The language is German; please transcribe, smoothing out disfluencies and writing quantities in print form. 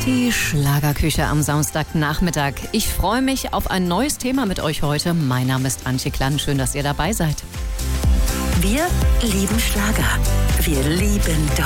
Die Schlagerküche am Samstagnachmittag. Ich freue mich auf ein neues Thema mit euch heute. Mein Name ist Antje Klann. Schön, dass ihr dabei seid. Wir lieben Schlager. Wir lieben